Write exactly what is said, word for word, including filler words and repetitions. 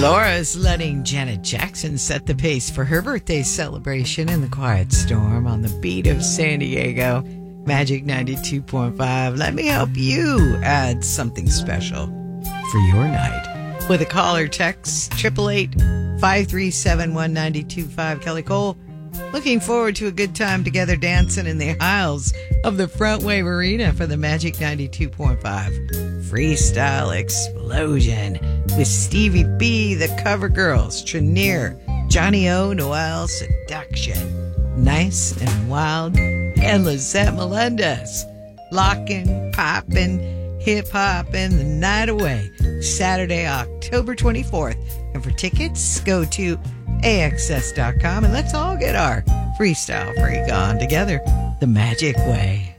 Laura's letting Janet Jackson set the pace for her birthday celebration in the Quiet Storm on the beat of San Diego. Magic ninety-two point five. Let me help you add something special for your night with a call or text eight eight eight, five three seven, one nine two five. Kelly Cole, looking forward to a good time together dancing in the aisles of the Front Wave Arena for the Magic ninety-two point five Freestyle Explosion with Stevie B, the Cover Girls, Trenier, Johnny O, Noel Seduction, Nice and Wild, and Lizette Melendez. Locking, popping, hip-hopping the night away. Saturday, October twenty-fourth. And for tickets, go to A X S dot com and let's all get our freestyle freak on together the magic way.